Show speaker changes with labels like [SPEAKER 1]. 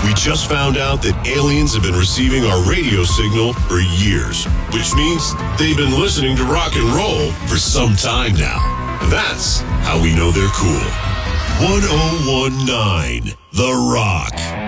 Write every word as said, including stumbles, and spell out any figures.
[SPEAKER 1] We just found out that aliens have been receiving our radio signal for years, which means they've been listening to rock and roll for some time now. That's how we know they're cool. one oh one point nine The Rock.